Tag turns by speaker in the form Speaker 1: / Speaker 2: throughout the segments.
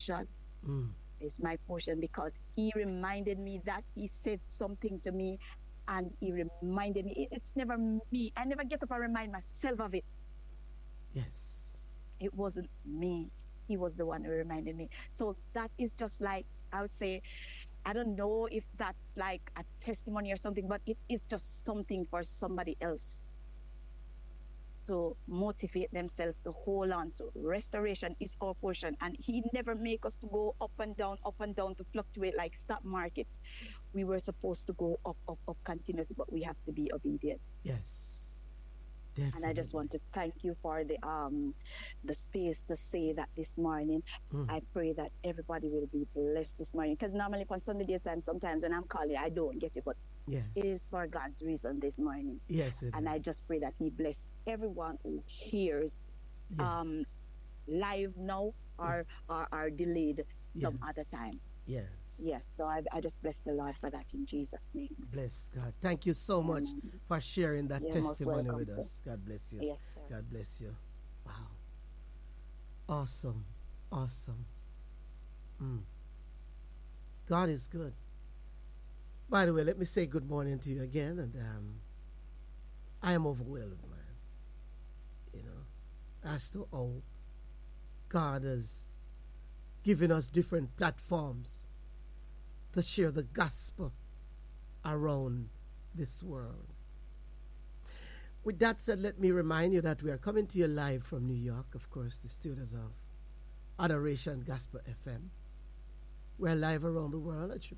Speaker 1: portion.
Speaker 2: Mm.
Speaker 1: It's my portion because he reminded me that he said something to me, and he reminded me. It's never me. I never get up and remind myself of it.
Speaker 2: Yes.
Speaker 1: It wasn't me. He was the one who reminded me. So that is just like, I would say, I don't know if that's like a testimony or something, but it is just something for somebody else to motivate themselves to hold on to. Restoration is our portion, and he never make us to go up and down, to fluctuate like stock markets. We were supposed to go up, up, up continuously, but we have to be obedient.
Speaker 2: Yes.
Speaker 1: And I just
Speaker 2: Definitely.
Speaker 1: want to thank you for the space to say that this morning.
Speaker 2: Mm.
Speaker 1: I pray that everybody will be blessed this morning. Because normally on Sunday days time, sometimes when I'm calling, I don't get it, but it is
Speaker 2: Yes.
Speaker 1: for God's reason this morning.
Speaker 2: Yes, it
Speaker 1: And I just
Speaker 2: is.
Speaker 1: pray that He bless everyone who hears um
Speaker 2: Yes.
Speaker 1: live now,
Speaker 2: Yeah.
Speaker 1: or delayed some other
Speaker 2: Yes.
Speaker 1: time.
Speaker 2: Yes.
Speaker 1: Yes, so I just bless the Lord for that in Jesus' name.
Speaker 2: Bless God. Thank you so much
Speaker 1: And
Speaker 2: for sharing that
Speaker 1: you're most
Speaker 2: testimony
Speaker 1: welcome,
Speaker 2: with
Speaker 1: sir.
Speaker 2: us. God bless you.
Speaker 1: Yes, sir.
Speaker 2: God bless you. Wow. Awesome. Awesome. Mm. God is good. By the way, let me say good morning to you again. And I am overwhelmed, man. You know, as to how God has given us different platforms to share the gospel around this world. With that said, let me remind you that we are coming to you live from New York, of course, the studios of Adoration Gospel FM. We're live around the world at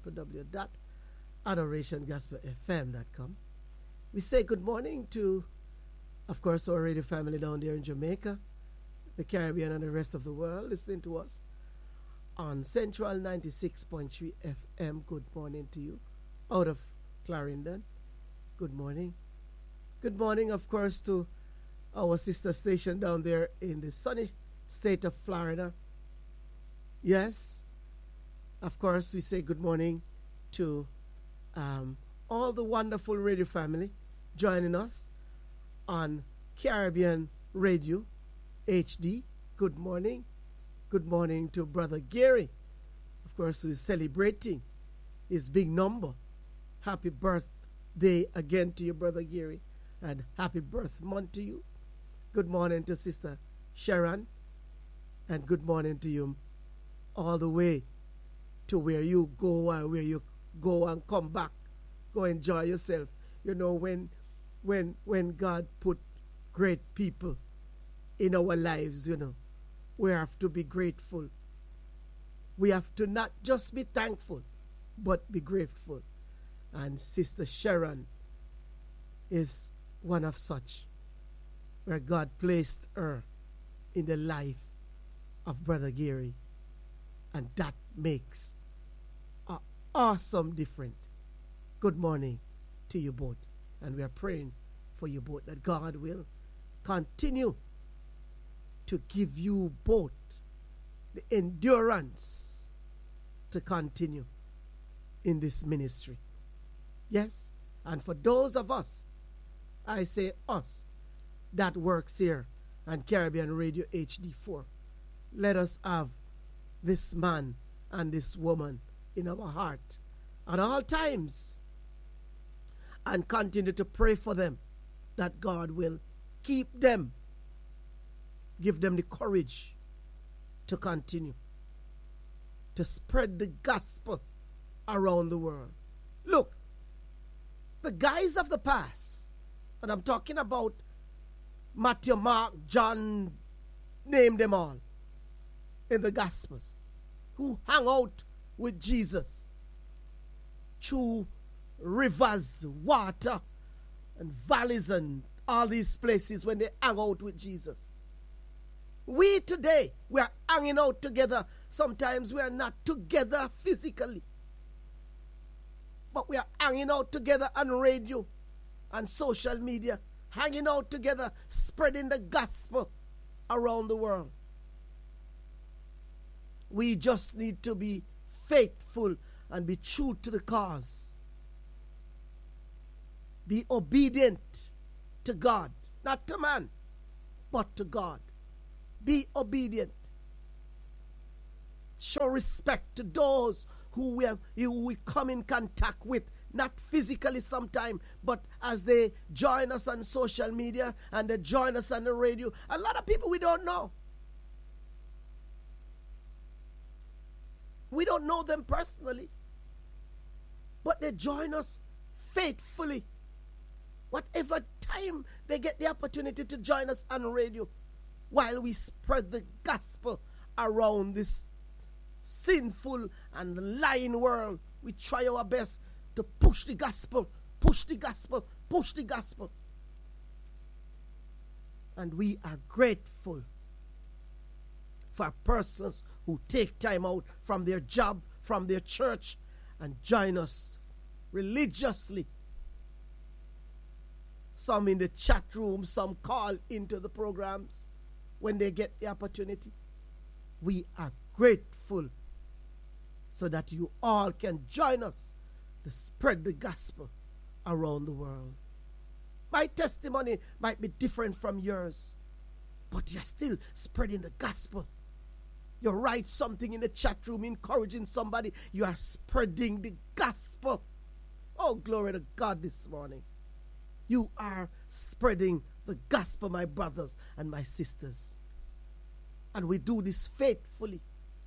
Speaker 2: www.adorationgospelfm.com. We say good morning to, of course, our radio family down there in Jamaica, the Caribbean, and the rest of the world listening to us on Central 96.3 FM. Good morning to you. Out of Clarendon, good morning. Good morning, of course, to our sister station down there in the sunny state of Florida. Yes, of course, we say good morning to all the wonderful radio family joining us on Caribbean Radio HD. Good morning. Good morning to Brother Gary, of course, who is celebrating his big number. Happy birthday again to you, Brother Gary, and happy birth month to you. Good morning to Sister Sharon, and good morning to you all the way to where you go and where you go and come back. Go enjoy yourself. You know, when God put great people in our lives, you know, we have to be grateful. We have to not just be thankful, but be grateful. And Sister Sharon is one of such, where God placed her in the life of Brother Gary. And that makes an awesome difference. Good morning to you both. And we are praying for you both that God will continue to give you both the endurance to continue in this ministry. Yes, and for those of us, I say us, that works here on Caribbean Radio HD4, let us have this man and this woman in our heart at all times and continue to pray for them that God will keep them, give them the courage to continue to spread the gospel around the world. Look, the guys of the past, and I'm talking about Matthew, Mark, John, name them all, in the Gospels, who hung out with Jesus through rivers, water, and valleys, and all these places when they hang out with Jesus. We today, we are hanging out together. Sometimes we are not together physically, but we are hanging out together on radio and social media, hanging out together, spreading the gospel around the world. We just need to be faithful and be true to the cause. Be obedient to God, not to man, but to God. Be obedient. Show respect to those who we come in contact with, not physically sometime, but as they join us on social media and they join us on the radio. A lot of people we don't know. We don't know them personally, but they join us faithfully. Whatever time they get the opportunity to join us on radio, while we spread the gospel around this sinful and lying world, we try our best to push the gospel, push the gospel, push the gospel. And we are grateful for persons who take time out from their job, from their church, and join us religiously. Some in the chat room, some call into the programs when they get the opportunity. We are grateful so that you all can join us to spread the gospel around the world. My testimony might be different from yours, but you're still spreading the gospel. You write something in the chat room encouraging somebody, you are spreading the gospel. Oh, glory to God this morning. You are spreading the gospel, my brothers and my sisters. And we do this faithfully.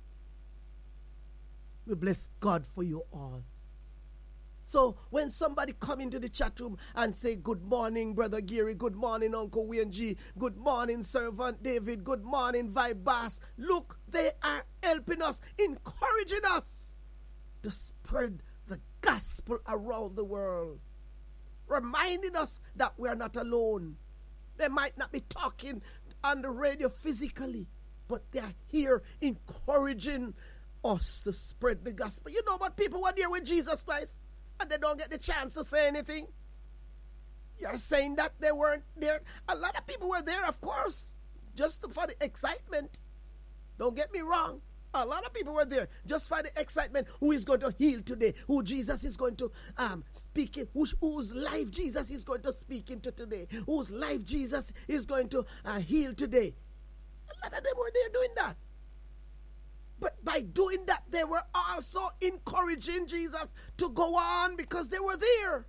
Speaker 2: We bless God for you all. So when somebody come into the chat room and say, good morning, Brother Gary, good morning, Uncle Wayne G, good morning, Servant David, good morning, Vibas, look, they are helping us, encouraging us to spread the gospel around the world, reminding us that we are not alone. They might not be talking on the radio physically, but they are here encouraging us to spread the gospel. You know what? People were there with Jesus Christ and they don't get the chance to say anything. You're saying that they weren't there. A lot of people were there, of course, just for the excitement. Don't get me wrong. A lot of people were there just for the excitement. Who is going to heal today? Who Jesus is going to speak in? Whose life Jesus is going to speak into today? Whose life Jesus is going to heal today? A lot of them were there doing that. But by doing that, they were also encouraging Jesus to go on because they were there.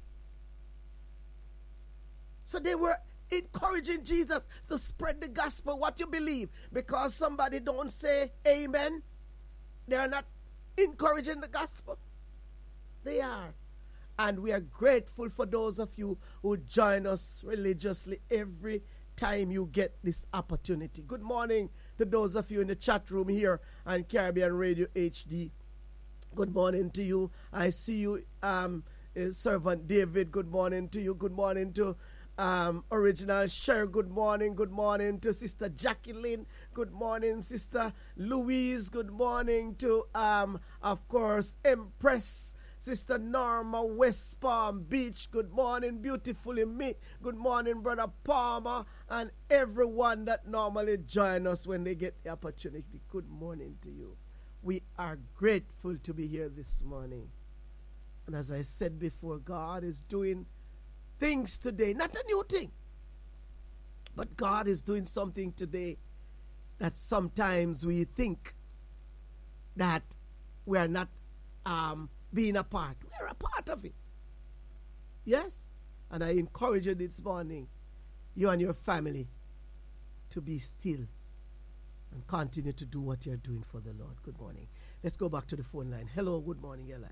Speaker 2: So they were encouraging Jesus to spread the gospel, what you believe. Because somebody don't say amen, they are not encouraging the gospel. They are. And we are grateful for those of you who join us religiously every time you get this opportunity. Good morning to those of you in the chat room here on Caribbean Radio HD. Good morning to you. I see you, Servant David. Good morning to you. Good morning to Original Cher. Good morning. Good morning to Sister Jacqueline. Good morning, Sister Louise. Good morning to, of course, Empress. Sister Norma, West Palm Beach. Good morning, beautifully me. Good morning, Brother Palmer, and everyone that normally join us when they get the opportunity. Good morning to you. We are grateful to be here this morning. And as I said before, God is doing things today. Not a new thing, but God is doing something today that sometimes we think that we are not being a part. We are a part of it. Yes? And I encourage you this morning, you and your family, to be still and continue to do what you're doing for the Lord. Good morning. Let's go back to the phone line. Hello, good morning, you're live.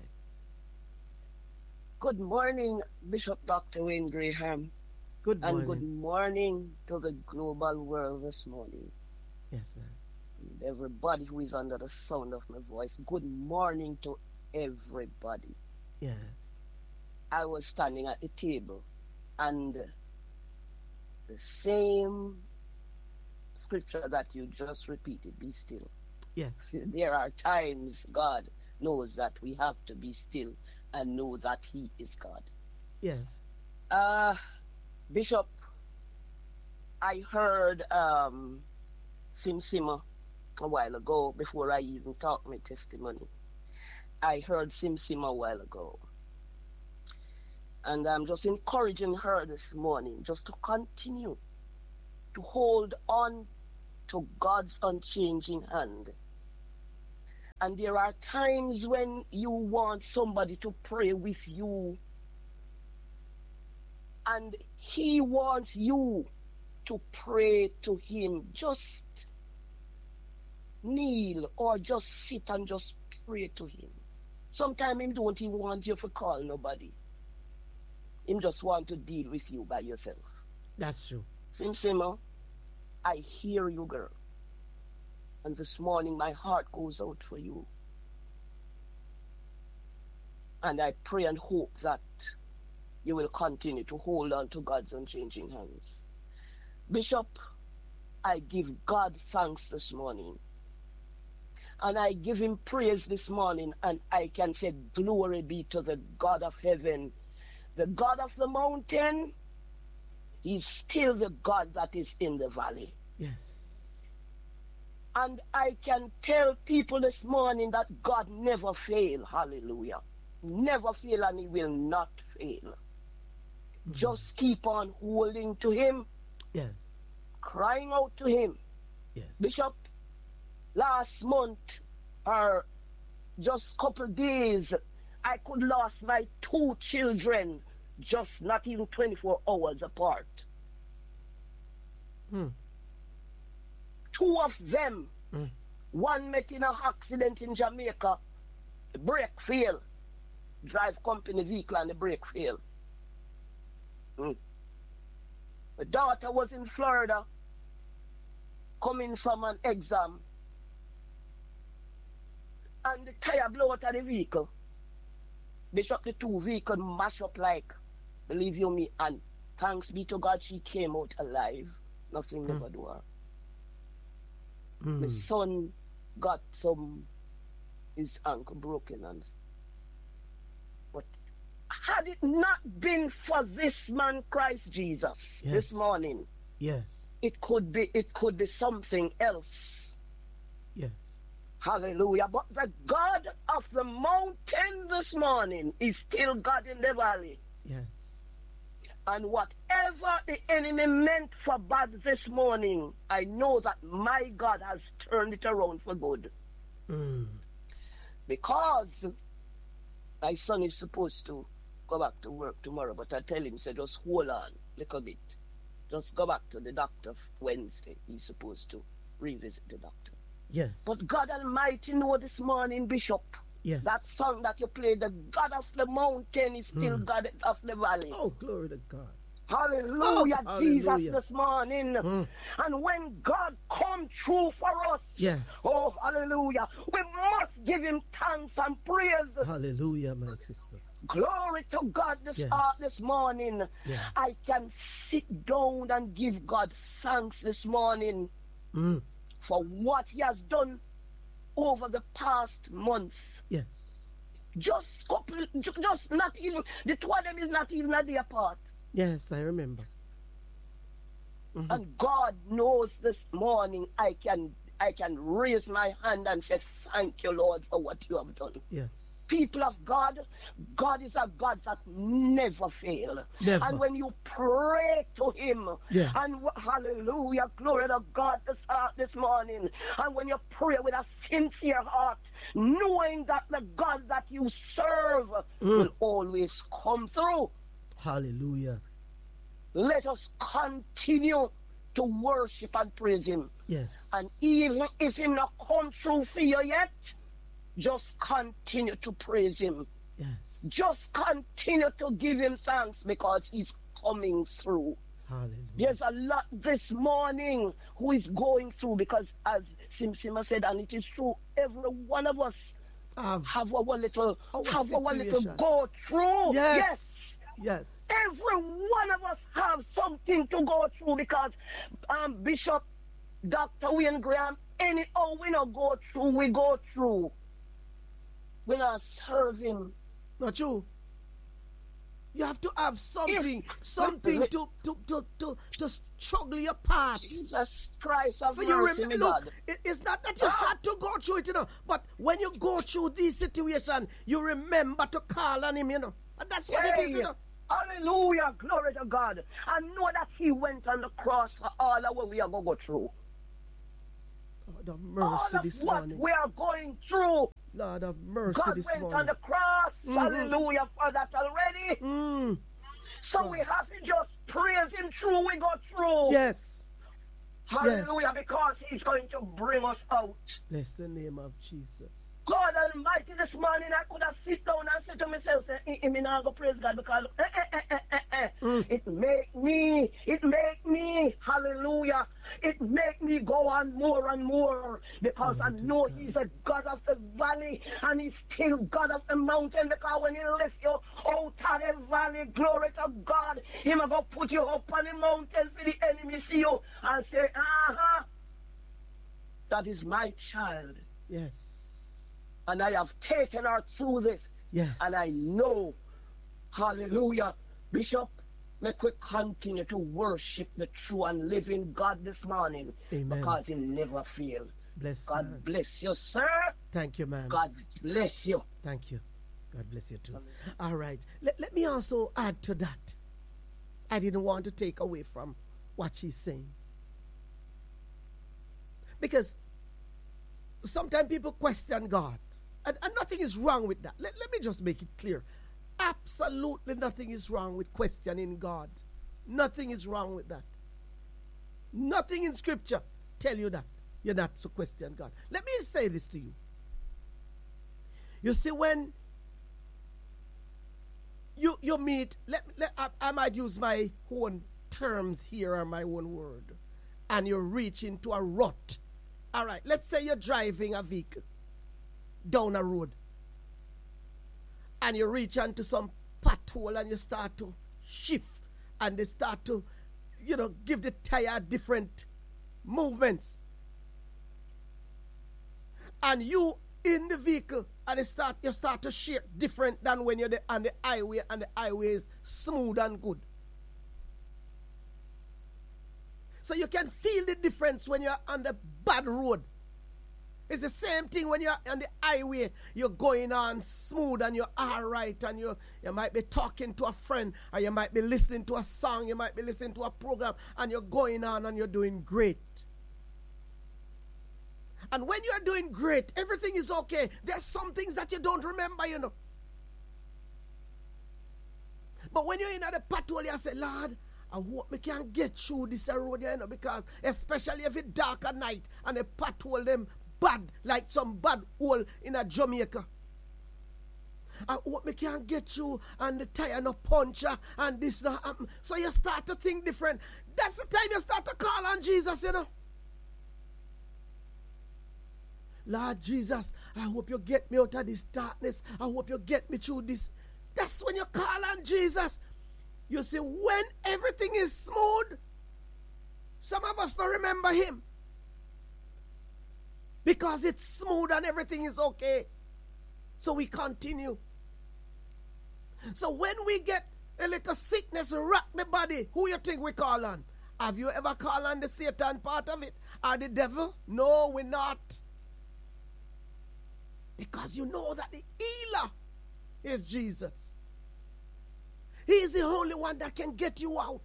Speaker 3: Good morning, Bishop Dr. Wayne Graham.
Speaker 2: Good morning.
Speaker 3: And good morning to the global world this morning.
Speaker 2: Yes, ma'am.
Speaker 3: Everybody who is under the sound of my voice, good morning to everybody.
Speaker 2: Yes.
Speaker 3: I was standing at the table and the same scripture that you just repeated, be still.
Speaker 2: Yes.
Speaker 3: There are times God knows that we have to be still and know that He is God.
Speaker 2: Yes.
Speaker 3: Bishop, I heard Sim Simma a while ago before I even talked my testimony. I heard Sim Simma a while ago. And I'm just encouraging her this morning just to continue to hold on to God's unchanging hand. And there are times when you want somebody to pray with you, and he wants you to pray to him. Just kneel or just sit and just pray to him. Sometimes him don't even want you to call nobody. Him just want to deal with you by yourself.
Speaker 2: That's true.
Speaker 3: Sim, I hear you, girl. And this morning my heart goes out for you. And I pray and hope that you will continue to hold on to God's unchanging hands. Bishop, I give God thanks this morning. And I give him praise this morning. And I can say glory be to the God of heaven. The God of the mountain, he's still the God that is in the valley.
Speaker 2: Yes.
Speaker 3: And I can tell people this morning that God never fail. Hallelujah. Never fail, and he will not fail. Just keep on holding to him.
Speaker 2: Yes.
Speaker 3: Crying out to him.
Speaker 2: Yes.
Speaker 3: Bishop, last month or just couple days, I could lost my 2 children just not even 24 hours apart. 2 of them, one met in an accident in Jamaica, the brake failed. Drive company vehicle and the brake failed. My daughter was in Florida, coming from an exam, and the tire blew out of the vehicle. Bishop, the 2 vehicles mash up like, believe you me, and thanks be to God, she came out alive. Nothing never do her. My son got his ankle broken, and but had it not been for this man Christ Jesus this morning,
Speaker 2: yes,
Speaker 3: it could be something else.
Speaker 2: Yes.
Speaker 3: Hallelujah. But the God of the mountain this morning is still God in the valley.
Speaker 2: Yes.
Speaker 3: And whatever the enemy meant for bad this morning, I know that my God has turned it around for good. Because my son is supposed to go back to work tomorrow, but I tell him, say, just hold on a little bit. Just go back to the doctor Wednesday. He's supposed to revisit the doctor.
Speaker 2: Yes.
Speaker 3: But God Almighty know this morning, Bishop.
Speaker 2: Yes.
Speaker 3: That song that you played, the God of the mountain is still God of the valley.
Speaker 2: Oh, glory to God.
Speaker 3: Hallelujah,
Speaker 2: Oh,
Speaker 3: Jesus,
Speaker 2: hallelujah.
Speaker 3: this morning. And when God come true for us,
Speaker 2: yes,
Speaker 3: oh, hallelujah, we must give him thanks and praise.
Speaker 2: Hallelujah, my sister.
Speaker 3: Glory to God this morning.
Speaker 2: Yes.
Speaker 3: I can sit down and give God thanks this morning for what he has done over the past months.
Speaker 2: Yes.
Speaker 3: Just not even, the 2 of them is not even a day apart.
Speaker 2: Yes, I remember.
Speaker 3: And God knows this morning I can raise my hand and say, thank you, Lord, for what you have done.
Speaker 2: Yes.
Speaker 3: People of God, God is a God that never fails.
Speaker 2: Never.
Speaker 3: And when you pray to him,
Speaker 2: yes,
Speaker 3: and hallelujah, glory to God this morning, and when you pray with a sincere heart, knowing that the God that you serve will always come through.
Speaker 2: Hallelujah.
Speaker 3: Let us continue to worship and praise him.
Speaker 2: Yes.
Speaker 3: And even if he not come through for you yet, just continue to praise him.
Speaker 2: Yes.
Speaker 3: Just continue to give him thanks because he's coming through.
Speaker 2: Hallelujah.
Speaker 3: There's a lot this morning who is going through, because as Simsima said, and it is true, every one of us have our little go through.
Speaker 2: Yes. Yes.
Speaker 3: Every one of us have something to go through, because Bishop Dr. Wayne Graham, anyhow we not go through, we go through. We not serve him.
Speaker 2: Not true. You have to have something to struggle your part.
Speaker 3: Jesus Christ of
Speaker 2: For
Speaker 3: mercy,
Speaker 2: you look, it's not that you had to go through it, but when you go through this situation, you remember to call on him, And that's what it is,
Speaker 3: Hallelujah, glory to God. And know that he went on the cross for all of what we are going to go through.
Speaker 2: God of mercy
Speaker 3: all of
Speaker 2: this
Speaker 3: what
Speaker 2: morning.
Speaker 3: we are going through,
Speaker 2: Lord of mercy
Speaker 3: God
Speaker 2: this
Speaker 3: went
Speaker 2: morning.
Speaker 3: on the cross, hallelujah, for that already. So
Speaker 2: God.
Speaker 3: we have to just praise him through we go through.
Speaker 2: Yes.
Speaker 3: Hallelujah,
Speaker 2: Yes.
Speaker 3: because he's going to bring us out.
Speaker 2: Bless the name of Jesus.
Speaker 3: God Almighty, this morning I could have sit down and said to myself, say, me not go praise God because it make me, hallelujah, it make me go on more and more because I know he's a God of the valley and he's still God of the mountain, because when he left you out of the valley, glory to God, he going to put you up on the mountain for the enemy see you and say, that is my child.
Speaker 2: Yes.
Speaker 3: And I have taken her through this.
Speaker 2: Yes.
Speaker 3: And I know, hallelujah, Bishop, may we continue to worship the true and living God this morning.
Speaker 2: Amen.
Speaker 3: Because he never failed.
Speaker 2: Bless
Speaker 3: God
Speaker 2: God.
Speaker 3: bless you, sir.
Speaker 2: Thank you, ma'am.
Speaker 3: God bless you.
Speaker 2: Thank you. God bless you too. All right. Let me also add to that. I didn't want to take away from what she's saying. Because sometimes people question God. And nothing is wrong with that. Let me just make it clear. Absolutely nothing is wrong with questioning God. Nothing is wrong with that. Nothing in Scripture tell you that you're not to question God. Let me say this to you. You see, when you meet, I might use my own terms here or my own word, and you reach into a rut. All right, let's say you're driving a vehicle down a road and you reach into some pothole and you start to shift and they start to, give the tire different movements. And you in the vehicle and you start to shake different than when you're on the highway and the highway is smooth and good. So you can feel the difference when you're on the bad road. It's the same thing when you're on the highway. You're going on smooth and you're all right, and you might be talking to a friend, or you might be listening to a song, you might be listening to a program, and you're going on and you're doing great. And when you're doing great, everything is okay. There's some things that you don't remember, But when you're in the patrol, you say, Lord, I hope we can get through this road, because especially if it's dark at night and the patrol them bad, like some bad hole in a Jamaica. I hope we can get through and the tire no puncture and this not happen. So you start to think different. That's the time you start to call on Jesus, Lord Jesus, I hope you get me out of this darkness. I hope you get me through this. That's when you call on Jesus. You see, when everything is smooth, some of us don't remember him. Because it's smooth and everything is okay. So we continue. So when we get a little sickness rock the body, who you think we call on? Have you ever called on the Satan part of it? Or the devil? No, we're not. Because you know that the healer is Jesus. He is the only one that can get you out.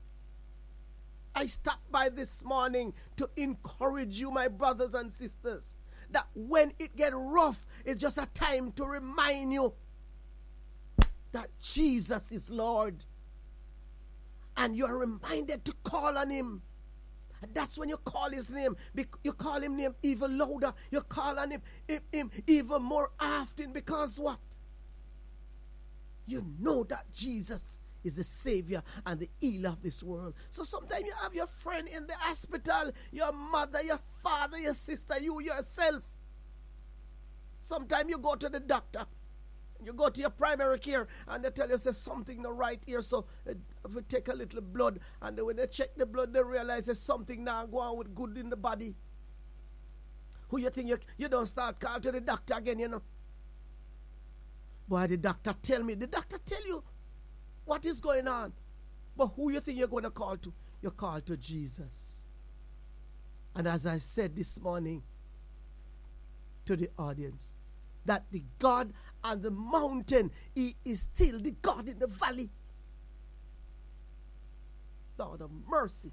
Speaker 2: I stopped by this morning to encourage you, my brothers and sisters, that when it gets rough, it's just a time to remind you that Jesus is Lord. And you are reminded to call on him. And that's when you call his name. You call him name even louder. You call on him even more often. Because what? You know that Jesus is the Savior and the healer of this world. So sometimes you have your friend in the hospital, your mother, your father, your sister, you yourself. Sometimes you go to the doctor, you go to your primary care, and they tell you there's something not right here, so if you take a little blood, and when they check the blood, they realize there's something now going with good in the body. Who you think you don't start calling to the doctor again, Boy, the doctor tell you what is going on. But who you think you're going to call to? You call to Jesus. And as I said this morning to the audience, that the God on the mountain, he is still the God in the valley. Lord of mercy.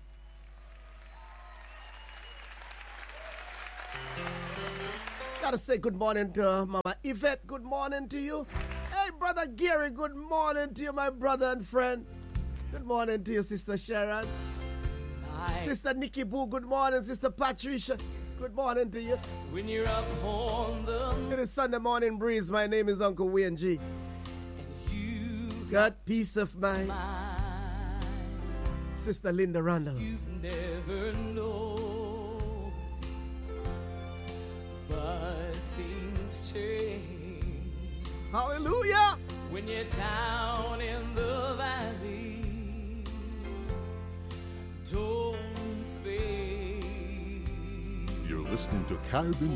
Speaker 2: Gotta say good morning to Mama Yvette. Good morning to you. Hey, Brother Gary. Good morning to you, my brother and friend. Good morning to you, Sister Sharon. Sister Nikki Boo. Good morning, Sister Patricia. Good morning to you.
Speaker 4: When you're up on
Speaker 2: It is Sunday Morning Breeze. My name is Uncle Wayne G.
Speaker 4: and you
Speaker 2: Got peace of mind.
Speaker 4: mind,
Speaker 2: Sister Linda Randall.
Speaker 4: you never know, but things change
Speaker 2: Hallelujah.
Speaker 4: when you're down in the valley. Don't fade.
Speaker 5: You're listening to Caribbean